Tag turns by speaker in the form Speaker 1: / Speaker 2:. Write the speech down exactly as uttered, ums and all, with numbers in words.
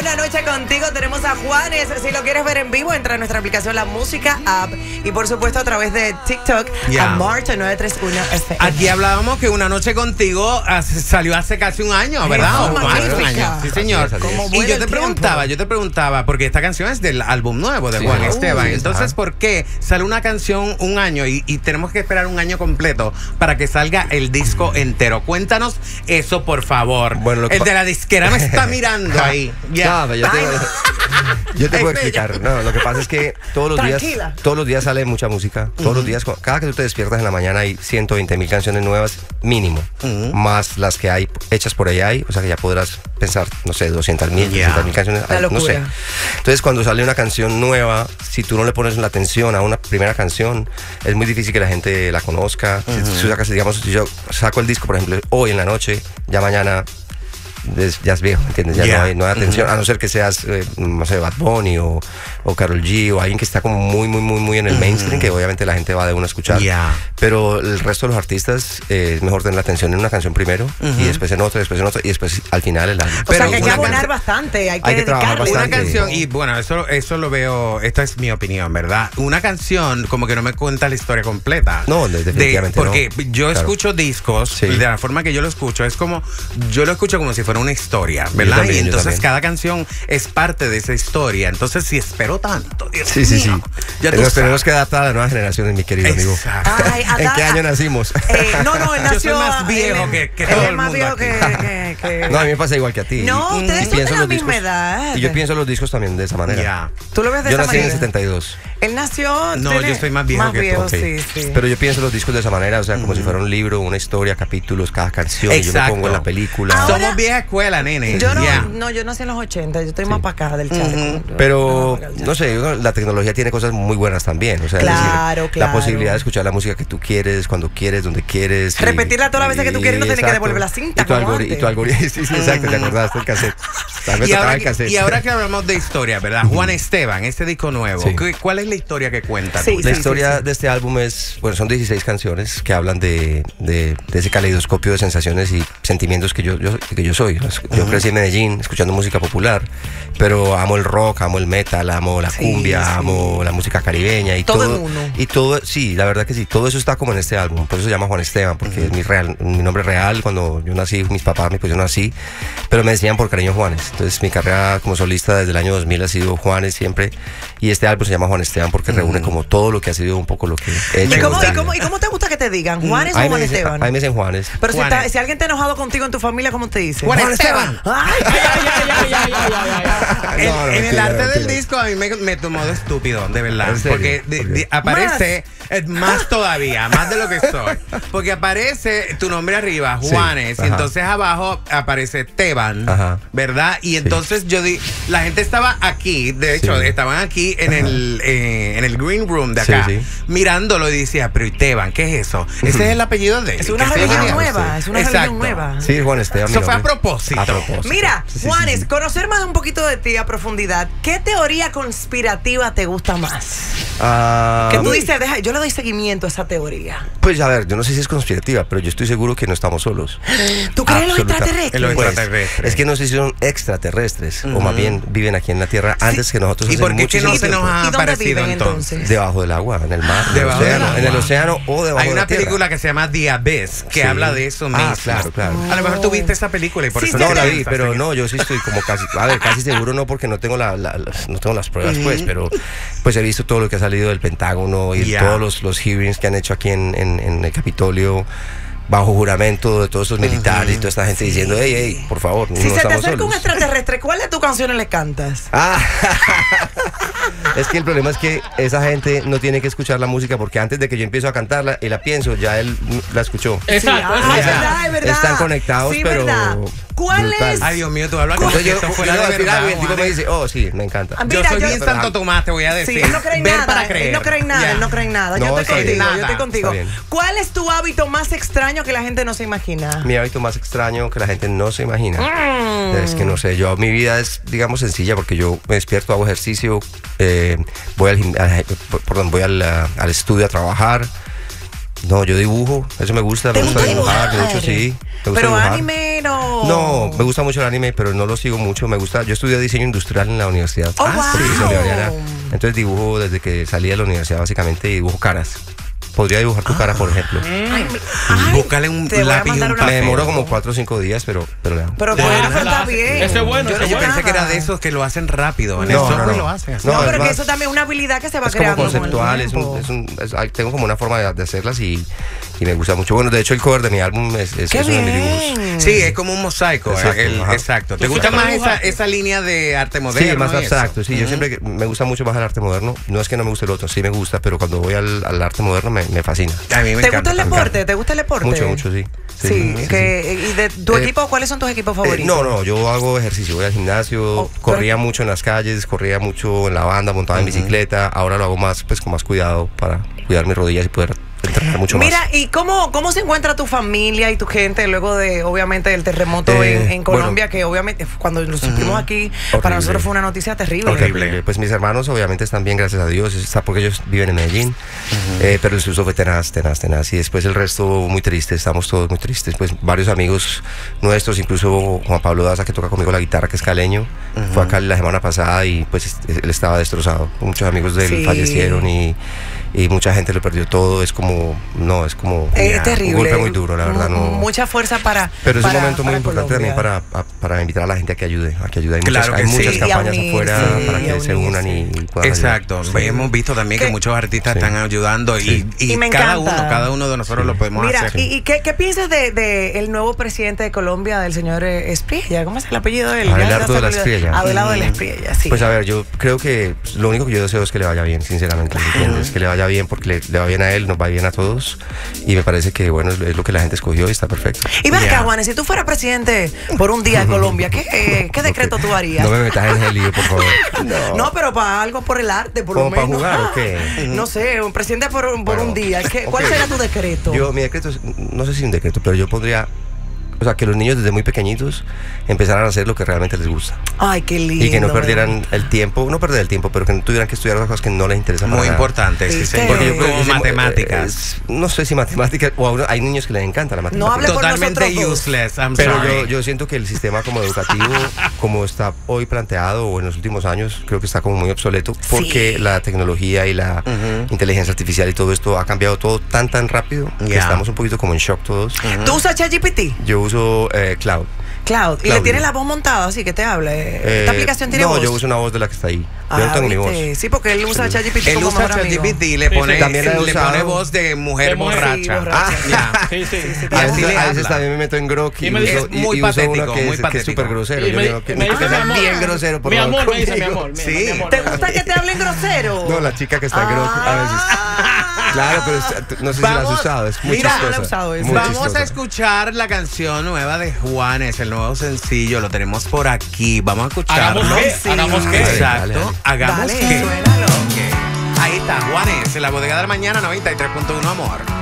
Speaker 1: Una Noche Contigo. Tenemos a Juanes. Si lo quieres ver en vivo, entra a nuestra aplicación La Música App. Y por supuesto a través de TikTok yeah. a Marcha nueve tres uno F M.
Speaker 2: Aquí hablábamos que Una Noche Contigo salió hace casi un año, ¿verdad?
Speaker 1: Oh,
Speaker 2: o más de un año. Sí, señor. Y yo te preguntaba, yo te preguntaba, porque esta canción es del álbum nuevo de sí, Juan uh, Esteban. Sí, Entonces, ajá. ¿por qué sale una canción un año y, y tenemos que esperar un año completo para que salga el disco entero? Cuéntanos eso, por favor. Bueno, el de la disquera me está mirando ahí.
Speaker 3: Yeah. No, yo te, yo te puedo explicar. No, lo que pasa es que todos los Tranquila. días todos los días sale mucha música. Todos uh-huh. los días, cada que tú te despiertas en la mañana hay ciento veinte mil canciones nuevas mínimo, uh-huh. más las que hay hechas por A I, o sea que ya podrás pensar, no sé, doscientas mil, trescientas mil canciones, ay, no sé. Entonces cuando sale una canción nueva, si tú no le pones la atención a una primera canción, es muy difícil que la gente la conozca. Uh-huh. Si, si sacas, digamos, si yo saco el disco, por ejemplo, hoy en la noche, ya mañana ya es viejo, ¿entiendes? Ya yeah. no, hay, no hay atención, uh-huh. a no ser que seas, eh, no sé, Bad Bunny o, o Karol G o alguien que está como muy, muy, muy, muy en el uh-huh. mainstream, que obviamente la gente va de uno a escuchar. Yeah. Pero el resto de los artistas eh, es mejor tener la atención en una canción primero uh-huh. y después en otra, después en otra y después al final el álbum.
Speaker 1: O pero sea que hay que abonar bastante, hay que,
Speaker 3: hay que trabajar bastante.
Speaker 2: Una canción, y bueno, eso, eso lo veo, esta es mi opinión, ¿verdad? Una canción como que no me cuenta la historia completa.
Speaker 3: No, definitivamente
Speaker 2: de, porque
Speaker 3: no.
Speaker 2: yo claro. escucho discos, sí. de la forma que yo lo escucho, es como, yo lo escucho como si fuera una historia, ¿verdad? También, y entonces cada canción es parte de esa historia. Entonces, si espero tanto, Dios
Speaker 3: sí, sí,
Speaker 2: mío,
Speaker 3: sí. Ya tenemos, tenemos que adaptar a las nuevas generaciones, mi querido
Speaker 2: Exacto.
Speaker 3: amigo.
Speaker 1: Ay,
Speaker 3: ¿En qué año nacimos?
Speaker 1: Eh, no, no, él nació.
Speaker 2: Yo soy más viejo que, que todo el mundo
Speaker 1: viejo
Speaker 2: aquí.
Speaker 1: Que, que, que...
Speaker 3: No, a mí me pasa igual que a ti.
Speaker 1: No,
Speaker 3: y,
Speaker 1: ustedes
Speaker 3: y
Speaker 1: son de la misma
Speaker 3: discos,
Speaker 1: edad.
Speaker 3: Y yo pienso los discos también de esa manera.
Speaker 2: Yeah.
Speaker 1: ¿Tú lo ves de
Speaker 3: yo
Speaker 1: esa
Speaker 3: manera? Yo nací
Speaker 1: manera?
Speaker 3: en el setenta y dos.
Speaker 1: Él nació...
Speaker 2: No, yo soy más viejo
Speaker 1: más
Speaker 2: que
Speaker 1: viejo,
Speaker 2: tú.
Speaker 1: Sí, sí.
Speaker 3: Pero yo pienso los discos de esa manera, o sea, como mm. si fuera un libro, una historia, capítulos, cada canción.
Speaker 2: Exacto.
Speaker 3: Y yo me pongo en la película.
Speaker 1: Ahora,
Speaker 2: somos vieja escuela, nene.
Speaker 1: Yo no,
Speaker 2: yeah.
Speaker 1: no, yo nací en los ochenta, yo estoy sí. más para acá del charco. Uh-huh.
Speaker 3: Pero, no, no sé, la tecnología tiene cosas muy buenas también. O sea,
Speaker 1: claro,
Speaker 3: decir,
Speaker 1: claro.
Speaker 3: La posibilidad de escuchar la música que tú quieres, cuando quieres, donde quieres. Y,
Speaker 1: repetirla todas las veces que tú quieres y no tienes que devolver la cinta.
Speaker 3: Y tu algoritmo. Tu algoritmo sí, sí, exacto, te acordaste el cassette.
Speaker 2: Y ahora, el cassette. Y ahora que hablamos de historia, ¿verdad? Juan Esteban, este disco nuevo, sí. ¿cuál es la historia que cuenta?
Speaker 1: Sí,
Speaker 3: la
Speaker 1: sí,
Speaker 3: historia
Speaker 1: sí, sí.
Speaker 3: de este álbum es, bueno, son dieciséis canciones que hablan de, de, de ese caleidoscopio de sensaciones y sentimientos que yo, yo, que yo soy. Yo uh-huh. crecí en Medellín escuchando música popular, pero amo el rock, amo el metal, amo la cumbia, sí, sí. amo la música caribeña y
Speaker 1: todo.
Speaker 3: todo,
Speaker 1: el mundo.
Speaker 3: Y todo, sí, la verdad que sí, todo eso está como en este álbum. Por eso se llama Juan Esteban, porque uh-huh. es mi, real, mi nombre real. Cuando yo nací, mis papás me pusieron así, pero me decían por cariño Juanes. Entonces mi carrera como solista desde el año dos mil ha sido Juanes siempre. Y este álbum se llama Juan Esteban porque uh-huh. reúne como todo lo que ha sido un poco lo que he hecho.
Speaker 1: ¿Y cómo, y cómo, y cómo te gusta que te digan? ¿Juanes uh-huh. o Juan
Speaker 3: dice,
Speaker 1: Esteban?
Speaker 3: A mí me dicen Juanes.
Speaker 1: Pero
Speaker 2: Juanes.
Speaker 1: Si, está, si alguien está enojado contigo en tu familia, ¿cómo te dice?
Speaker 2: Juan, Juan Esteban.
Speaker 1: Esteban. Ay, ay, ay, ay, ay, ay, ay, ay.
Speaker 2: En,
Speaker 3: no, no,
Speaker 2: en
Speaker 3: mentira,
Speaker 2: el arte
Speaker 3: mentira.
Speaker 2: del disco a mí me, me tomó de estúpido, de verdad. Porque de, de, aparece más. más todavía, más de lo que soy. Porque aparece tu nombre arriba, Juanes, sí, y entonces abajo aparece Teban, ajá. ¿verdad? Y entonces sí. yo di, la gente estaba aquí, de hecho, sí. estaban aquí en el, eh, en el green room de acá, sí, sí. mirándolo y decía, pero ¿y Teban? ¿Qué es eso? Ese es el apellido de él.
Speaker 1: Es una religión nueva, es una
Speaker 2: Exacto.
Speaker 1: religión nueva.
Speaker 3: Sí, Juan Esteban.
Speaker 2: Eso fue a propósito.
Speaker 3: a propósito.
Speaker 1: Mira,
Speaker 3: sí, sí,
Speaker 1: Juanes,
Speaker 3: sí, sí.
Speaker 1: conocer más un poquito de ti a profundidad. ¿Qué teoría conspirativa te gusta más?
Speaker 3: Uh,
Speaker 1: que tú dices, deja, yo le doy seguimiento a esa teoría.
Speaker 3: Pues a ver, yo no sé si es conspirativa, pero yo estoy seguro que no estamos solos.
Speaker 1: ¿Tú crees en los extraterrestres?
Speaker 2: En los
Speaker 3: pues,
Speaker 2: extraterrestres.
Speaker 3: Es que no sé si son extraterrestres uh-huh. o más bien viven aquí en la Tierra sí. antes que nosotros.
Speaker 2: ¿Y por qué que no se nos ha aparecido
Speaker 1: entonces?
Speaker 2: entonces?
Speaker 3: Debajo del agua, en el mar,
Speaker 2: debajo
Speaker 3: en el océano,
Speaker 2: del agua.
Speaker 3: en el océano o debajo
Speaker 2: Hay
Speaker 3: de
Speaker 2: una
Speaker 3: la tierra.
Speaker 2: película que se llama The Abyss que sí. habla de eso mismo.
Speaker 3: Ah, claro, claro.
Speaker 2: A lo mejor tú viste esa película y por
Speaker 1: sí,
Speaker 2: eso
Speaker 1: sí,
Speaker 3: no
Speaker 2: te
Speaker 3: la
Speaker 2: crees,
Speaker 3: vi, pero no, yo sí estoy como casi, a ver, casi seguro no porque no tengo la, la, la no tengo las pruebas mm. pues, pero pues he visto todo lo que ha salido del Pentágono y yeah. todos los, los hearings que han hecho aquí en, en, en el Capitolio bajo juramento de todos esos militares uh-huh. y toda esta gente sí. diciendo, hey, hey, por favor,
Speaker 1: si
Speaker 3: no
Speaker 1: se
Speaker 3: estamos
Speaker 1: te acerca
Speaker 3: solos.
Speaker 1: Un extraterrestre, ¿cuál de tus canciones le cantas?
Speaker 3: Ah, es que el problema es que esa gente no tiene que escuchar la música porque antes de que yo empiezo a cantarla y la pienso, ya él la escuchó.
Speaker 1: Exacto. Sí, ah, es verdad, es verdad.
Speaker 3: Están conectados,
Speaker 1: sí,
Speaker 3: pero...
Speaker 1: ¿verdad? ¿Cuál
Speaker 3: brutal.
Speaker 1: es?
Speaker 2: Ay, Dios mío, tú hablas como
Speaker 3: Entonces
Speaker 2: si
Speaker 3: yo,
Speaker 2: esto
Speaker 3: yo,
Speaker 2: fuera
Speaker 3: yo
Speaker 2: de
Speaker 3: al final
Speaker 2: verdad,
Speaker 3: el tipo me dice, oh, sí, me encanta.
Speaker 1: Ah, mira,
Speaker 2: yo soy
Speaker 1: yo,
Speaker 2: bien Santo Tomás, te voy a decir.
Speaker 1: Sí, él no cree en
Speaker 2: Ver
Speaker 1: nada.
Speaker 2: para creer.
Speaker 1: Él no cree en nada, yeah. él no cree en nada.
Speaker 3: No,
Speaker 1: yo estoy contigo,
Speaker 2: nada.
Speaker 1: yo estoy contigo. ¿Cuál es tu hábito más extraño que la gente no se imagina?
Speaker 3: Mi hábito más extraño que la gente no se imagina. Mm. Es que no sé, yo, mi vida es, digamos, sencilla porque yo me despierto, hago ejercicio, eh, voy al, al, perdón, voy al, al estudio a trabajar. No, yo dibujo, eso me gusta, me gusta dibujar, de hecho sí. Me gusta
Speaker 1: Pero
Speaker 3: dibujar.
Speaker 1: anime no. o...?
Speaker 3: No, me gusta mucho el anime, pero no lo sigo mucho. Me gusta, yo estudié diseño industrial en la universidad.
Speaker 1: Oh, wow.
Speaker 3: Entonces dibujo desde que salí de la universidad básicamente y dibujo caras. Podría dibujar tu ah. cara, por ejemplo.
Speaker 1: Ay, ay,
Speaker 2: búscale un lápiz y un papel.
Speaker 3: Me demoro como cuatro o cinco días, pero, pero le hago.
Speaker 1: Pero bueno, está bien.
Speaker 4: Eso es bueno.
Speaker 2: Yo,
Speaker 4: eso
Speaker 2: yo
Speaker 4: bueno.
Speaker 2: pensé que era de esos que lo hacen rápido. En
Speaker 3: no,
Speaker 2: el
Speaker 3: no, no.
Speaker 2: lo hacen.
Speaker 1: No,
Speaker 3: no
Speaker 1: pero
Speaker 3: más,
Speaker 1: que eso también es una habilidad que se va
Speaker 3: es
Speaker 1: creando.
Speaker 3: Como conceptual, es un, es un, es, tengo como una forma de, de hacerlas y, y me gusta mucho. Bueno, de hecho el cover de mi álbum es, es, es uno de mis dibujos.
Speaker 2: Sí, es como un mosaico. Exacto. El, el, exacto. ¿Te gusta más esa, esa línea de arte moderno?
Speaker 3: Sí, más abstracto. Sí, uh-huh. Yo siempre me gusta mucho más el arte moderno. No es que no me guste el otro, sí me gusta, pero cuando voy al, al arte moderno me, me fascina.
Speaker 2: A mí me
Speaker 1: ¿Te
Speaker 2: encanta.
Speaker 1: gusta el deporte? ¿Te gusta el deporte?
Speaker 3: Mucho, mucho, sí.
Speaker 1: Sí, sí, sí, que, sí. ¿Y de tu eh, equipo, cuáles son tus equipos favoritos?
Speaker 3: Eh, no, no, yo hago ejercicio, voy al gimnasio, oh, corría pero... mucho en las calles, corría mucho en la banda, montaba uh-huh. en bicicleta, ahora lo hago más, pues con más cuidado para cuidar mis rodillas y poder entrenar mucho
Speaker 1: Mira,
Speaker 3: más.
Speaker 1: Mira, ¿y cómo, cómo se encuentra tu familia y tu gente luego de, obviamente, del terremoto eh, en, en Colombia, bueno, que obviamente cuando lo supimos uh-huh. aquí, horrible. Para nosotros fue una noticia terrible.
Speaker 3: Horrible. Pues mis hermanos obviamente están bien, gracias a Dios, está porque ellos viven en Medellín, uh-huh. eh, pero el susto fue tenaz, tenaz, tenaz, y después el resto muy triste, estamos todos muy tristes, pues varios amigos nuestros, incluso Juan Pablo Daza, que toca conmigo la guitarra, que es caleño, uh-huh. fue acá la semana pasada y pues él estaba destrozado, muchos amigos de él sí. fallecieron y y mucha gente lo perdió todo, es como, no, es como
Speaker 1: es
Speaker 3: ya,
Speaker 1: terrible.
Speaker 3: Un golpe muy duro, la verdad. No.
Speaker 1: Mucha fuerza para
Speaker 3: Pero es
Speaker 1: para,
Speaker 3: un momento muy importante
Speaker 1: Colombia.
Speaker 3: también para, para invitar a la gente a que ayude, a que ayude. Hay
Speaker 2: claro
Speaker 3: muchas,
Speaker 2: que
Speaker 3: hay muchas
Speaker 2: sí.
Speaker 3: campañas
Speaker 1: unirse,
Speaker 3: afuera
Speaker 1: sí,
Speaker 3: para que se unan y, y puedan
Speaker 2: exacto.
Speaker 3: ayudar.
Speaker 2: Sí. Hemos visto también que, que muchos artistas sí. están ayudando sí. y, y,
Speaker 1: y
Speaker 2: cada uno, cada uno de nosotros sí. lo podemos
Speaker 1: Mira,
Speaker 2: hacer.
Speaker 1: ¿y, y qué, qué piensas de, de el nuevo presidente de Colombia, del señor Espriella? ¿Cómo es el apellido de él?
Speaker 3: Abelardo de la Espriella.
Speaker 1: Abelardo de la Espriella, sí.
Speaker 3: Pues a ver, yo creo que lo único que yo deseo es que le vaya bien, sinceramente, ¿entiendes? Que le vaya bien porque le, le va bien a él, nos va bien a todos y me parece que bueno, es lo que la gente escogió y está perfecto.
Speaker 1: Y ven acá, Juanes, si tú fueras presidente por un día en Colombia, ¿qué, qué decreto
Speaker 3: okay.
Speaker 1: tú harías?
Speaker 3: No me metas en el lío, por favor.
Speaker 1: No, no pero para algo por el arte, por lo menos.
Speaker 3: ¿Para jugar o qué?
Speaker 1: No sé, un presidente por, por bueno, un día. ¿Qué, ¿Cuál okay. será tu decreto?
Speaker 3: Yo, mi decreto, es, no sé si un decreto, pero yo pondría... O sea, que los niños desde muy pequeñitos empezaran a hacer lo que realmente les gusta.
Speaker 1: Ay, qué lindo.
Speaker 3: Y que no perdieran el tiempo, no perder el tiempo, pero que no tuvieran que estudiar las cosas que no les interesan.
Speaker 2: Muy importante, sí, señor. Porque yo creo
Speaker 3: que
Speaker 2: matemáticas.
Speaker 3: Eh, no sé si matemáticas, o hay niños que les encanta la matemática.
Speaker 1: No hable
Speaker 2: totalmente
Speaker 1: por
Speaker 2: useless, I'm
Speaker 3: pero
Speaker 2: sorry.
Speaker 3: yo, yo siento que el sistema como educativo, como está hoy planteado, o en los últimos años, creo que está como muy obsoleto, porque sí. la tecnología y la uh-huh. inteligencia artificial y todo esto ha cambiado todo tan, tan rápido, yeah. que estamos un poquito como en shock todos.
Speaker 1: Uh-huh. ¿Tú usas ChatGPT?
Speaker 3: Yo uso eh, Cloud.
Speaker 1: Cloud. ¿Y Claudio. le tienes la voz montada así que te hable?
Speaker 3: Eh,
Speaker 1: ¿Esta aplicación tiene
Speaker 3: no,
Speaker 1: voz?
Speaker 3: No, yo uso una voz de la que está ahí.
Speaker 1: Ah,
Speaker 3: yo no tengo
Speaker 1: ¿viste?
Speaker 3: mi voz.
Speaker 1: Sí, porque él usa ChatGPT
Speaker 2: Él
Speaker 1: como
Speaker 2: usa ChatGPT y le pone,
Speaker 3: sí, sí.
Speaker 2: le pone voz de mujer, de mujer borracha. Sí, borracha. Ah,
Speaker 3: ya. Sí, sí. sí, sí. A, veces, a veces también me meto en grok y, y,
Speaker 2: me
Speaker 3: uso,
Speaker 2: y, muy
Speaker 3: y
Speaker 2: patético,
Speaker 3: uso uno que
Speaker 2: muy
Speaker 3: es,
Speaker 2: patético.
Speaker 3: Que es súper grosero.
Speaker 4: Y me,
Speaker 3: yo
Speaker 4: que me dice mi amor.
Speaker 3: Bien grosero, por
Speaker 4: mi
Speaker 3: favor.
Speaker 4: amor, me dice mi amor.
Speaker 3: Sí.
Speaker 4: Mi amor,
Speaker 1: ¿Te gusta que te hablen grosero?
Speaker 3: No, la chica que está en grok a veces. Claro, pero no sé si la has usado. Es muy
Speaker 2: mira,
Speaker 3: chistosa.
Speaker 2: Vamos a escuchar la canción nueva de Juanes, el nuevo sencillo. Lo tenemos por aquí. Vamos a escucharlo.
Speaker 4: ¿Hagamos qué?
Speaker 1: Sí.
Speaker 4: ¿Hagamos qué?
Speaker 2: Exacto. Hagamos
Speaker 1: dale,
Speaker 2: qué.
Speaker 1: suénalo.
Speaker 2: Ahí está, Juanes, en la bodega de la mañana noventa y tres punto uno, amor.